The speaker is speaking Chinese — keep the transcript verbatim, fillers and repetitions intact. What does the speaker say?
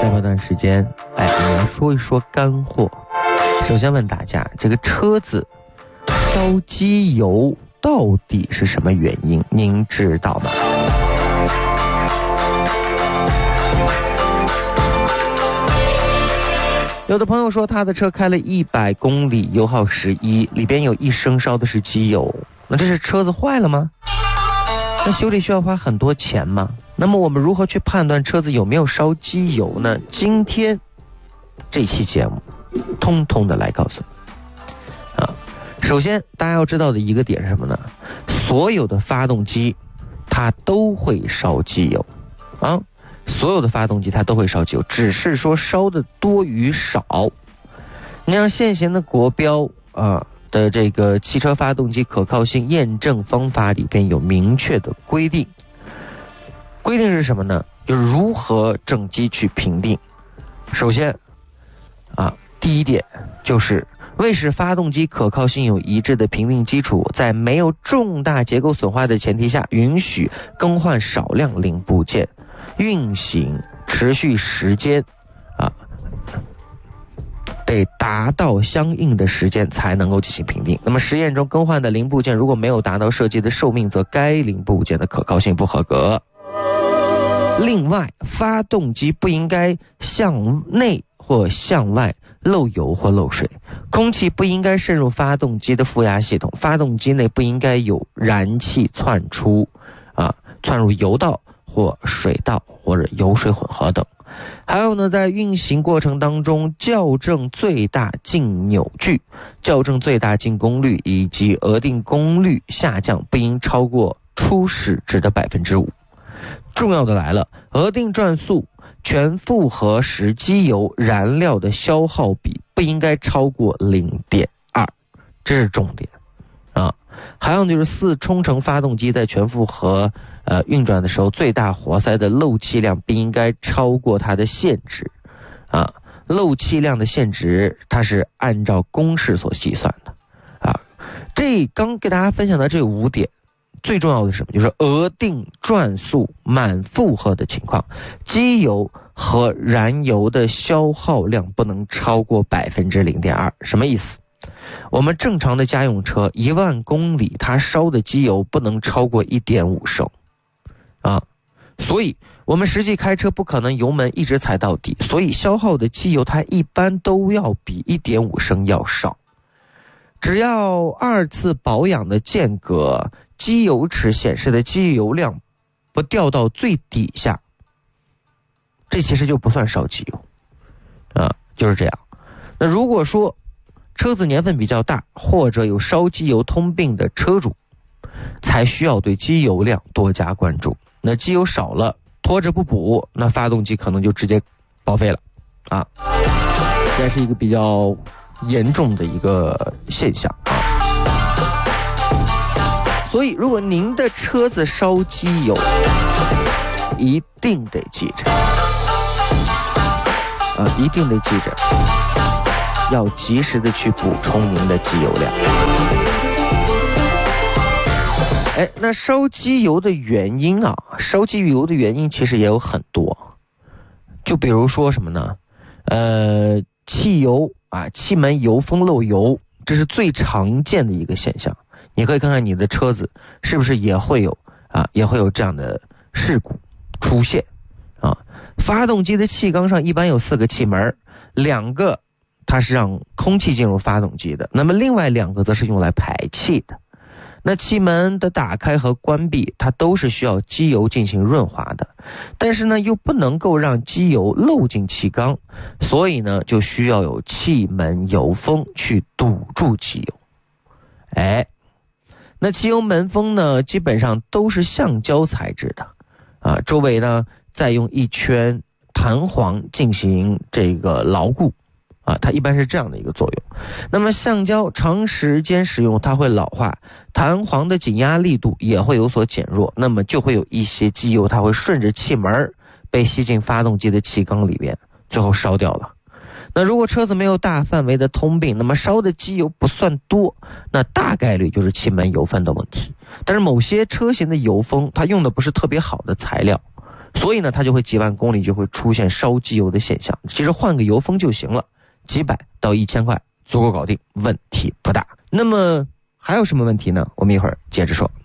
下半段时间，哎，我们来说一说干货。首先问大家，这个车子烧机油到底是什么原因？您知道吗？有的朋友说他的车开了一百公里，油耗十一，里边有一升烧的是机油，那这是车子坏了吗？那修理需要花很多钱吗？那么我们如何去判断车子有没有烧机油呢？今天这期节目通通的来告诉你啊。首先大家要知道的一个点是什么呢？所有的发动机它都会烧机油啊，所有的发动机它都会烧机油，只是说烧的多与少。你像现行的国标啊的这个汽车发动机可靠性验证方法里边有明确的规定。规定是什么呢？就是如何整机去评定。首先啊，第一点就是为使发动机可靠性有一致的评定基础，在没有重大结构损坏的前提下，允许更换少量零部件，运行持续时间啊得达到相应的时间才能够进行评定。那么实验中更换的零部件如果没有达到设计的寿命，则该零部件的可靠性不合格。另外，发动机不应该向内或向外漏油或漏水，空气不应该渗入发动机的负压系统，发动机内不应该有燃气窜出啊，窜入油道或水道或者油水混合等。还有呢，在运行过程当中，校正最大净扭矩、校正最大净功率以及额定功率下降不应超过初始值的百分之五。重要的来了，额定转速全负荷时机油燃料的消耗比不应该超过 零点二， 这是重点啊。还有就是四冲程发动机在全负荷呃运转的时候，最大活塞的漏气量不应该超过它的限值啊。漏气量的限值它是按照公式所计算的啊。这刚给大家分享的这五点，最重要的是什么？就是额定转速满负荷的情况，机油和燃油的消耗量不能超过 百分之零点二。 什么意思？我们正常的家用车一万公里它烧的机油不能超过 一点五升啊，所以我们实际开车不可能油门一直踩到底，所以消耗的机油它一般都要比 一点五升要少。只要二次保养的间隔，机油尺显示的机油量不掉到最底下，这其实就不算烧机油啊，就是这样。那如果说车子年份比较大，或者有烧机油通病的车主，才需要对机油量多加关注。那机油少了，拖着不补，那发动机可能就直接报废了啊，这是一个比较严重的一个现象啊。所以如果您的车子烧机油，一定得记着啊，一定得记着要及时的去补充您的机油量。哎，那烧机油的原因啊，烧机油的原因其实也有很多，就比如说什么呢？呃，汽油啊，气门油封漏油，这是最常见的一个现象。你可以看看你的车子是不是也会有啊，也会有这样的事故出现啊。发动机的气缸上一般有四个气门，两个它是让空气进入发动机的，那么另外两个则是用来排气的。那气门的打开和关闭，它都是需要机油进行润滑的，但是呢又不能够让机油漏进气缸，所以呢就需要有气门油封去堵住机油。哎，那汽油门封呢基本上都是橡胶材质的啊，周围呢再用一圈弹簧进行这个牢固啊，它一般是这样的一个作用。那么橡胶长时间使用它会老化，弹簧的紧压力度也会有所减弱，那么就会有一些机油它会顺着气门被吸进发动机的气缸里边，最后烧掉了。那如果车子没有大范围的通病，那么烧的机油不算多，那大概率就是气门油封的问题。但是某些车型的油封它用的不是特别好的材料， 所以呢，它就会几万公里就会出现烧机油的现象。其实换个油封就行了，几百到一千块足够搞定，问题不大。那么还有什么问题呢？我们一会儿接着说。